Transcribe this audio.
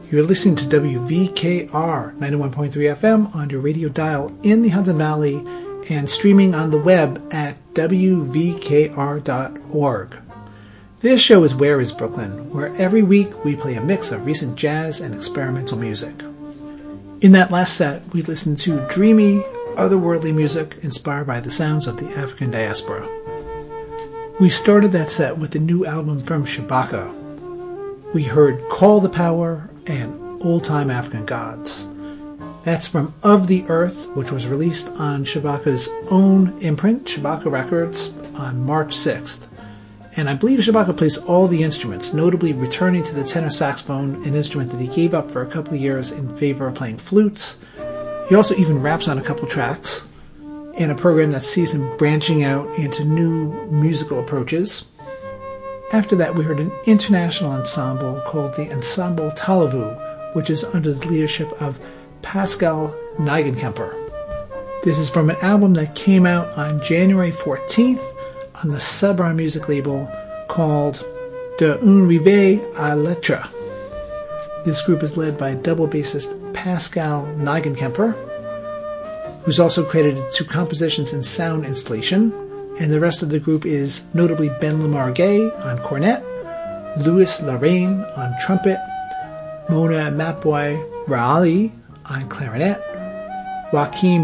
You're listening to WVKR 91.3 FM on your radio dial in the Hudson Valley and streaming on the web at WVKR.org. This show is Where is Brooklyn, where every week we play a mix of recent jazz and experimental music. In that last set, we listened to dreamy, otherworldly music inspired by the sounds of the African diaspora. We started that set with the new album from Shabaka. We heard Call the Power and Old Time African Gods. That's from Of the Earth, which was released on Shabaka's own imprint, Shabaka Records, on March 6th. And I believe Shabaka plays all the instruments, notably returning to the tenor saxophone, an instrument that he gave up for a couple of years in favor of playing flutes. He also even raps on a couple tracks in a program that sees him branching out into new musical approaches. After that, we heard an international ensemble called the Ensemble Talavu, which is under the leadership of Pascal Nigenkemper. This is from an album that came out on January 14th on the Sabra music label called De Un Rive à Lettre. This group is led by double bassist Pascal Nigenkemper, who's also credited to compositions and sound installation, and the rest of the group is notably Ben Lamar Gay on cornet, Louis Lorraine on trumpet, Mona Mapboy Raali on clarinet, Joachim